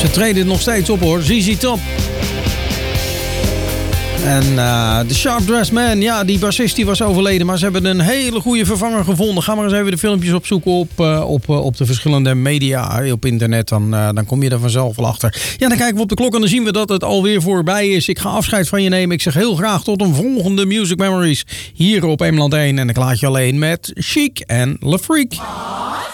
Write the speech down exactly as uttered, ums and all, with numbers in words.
Ze treden nog steeds op hoor, Z Z Top. En uh, de Sharp Dressed Man, ja, die bassist die was overleden, maar ze hebben een hele goede vervanger gevonden. Ga maar eens even de filmpjes opzoeken op, uh, op, uh, op de verschillende media op internet. Dan, uh, dan kom je er vanzelf wel achter. Ja, dan kijken we op de klok en dan zien we dat het alweer voorbij is. Ik ga afscheid van je nemen. Ik zeg heel graag tot een volgende Music Memories hier op Eemland één. En ik laat je alleen met Chic en Le Freak.